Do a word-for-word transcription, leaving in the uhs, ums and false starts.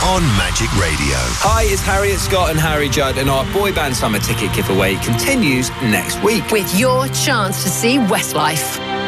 on Magic Radio. Hi, it's Harriet Scott and Harry Judd, and our boy band summer ticket giveaway continues next week with your chance to see Westlife.